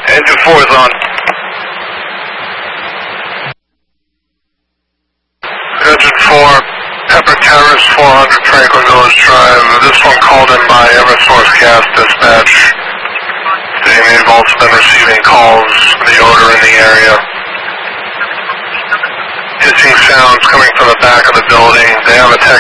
Engine 4 is on. Engine 4, Pepper Terrace, 400 Franklin Village Drive. This one called in by Eversource Gas Dispatch. The main vault's been receiving calls from the odor in the area. Hissing sounds coming from the back of the building. They have a tech